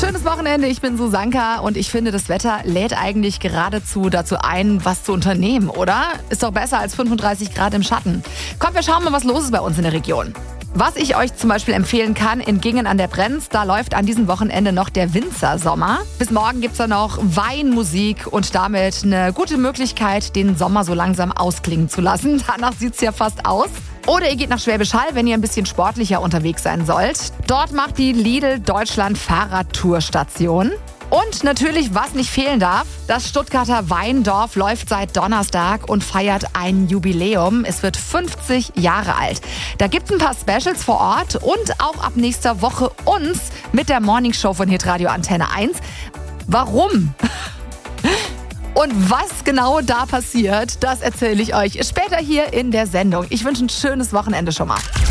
Schönes Wochenende, ich bin Susanka und ich finde, das Wetter lädt eigentlich geradezu dazu ein, was zu unternehmen, oder? Ist doch besser als 35 Grad im Schatten. Kommt, wir schauen mal, was los ist bei uns in der Region. Was ich euch zum Beispiel empfehlen kann, in Gingen an der Brenz, da läuft an diesem Wochenende noch der Winzersommer. Bis morgen gibt's da noch Weinmusik und damit eine gute Möglichkeit, den Sommer so langsam ausklingen zu lassen. Danach sieht's ja fast aus. Oder ihr geht nach Schwäbisch Hall, wenn ihr ein bisschen sportlicher unterwegs sein sollt. Dort macht die Lidl Deutschland Fahrradtourstation. Und natürlich, was nicht fehlen darf, das Stuttgarter Weindorf läuft seit Donnerstag und feiert ein Jubiläum. Es wird 50 Jahre alt. Da gibt es ein paar Specials vor Ort und auch ab nächster Woche uns mit der Morningshow von Hitradio Antenne 1. Warum? Und was genau da passiert, das erzähle ich euch später hier in der Sendung. Ich wünsche ein schönes Wochenende schon mal.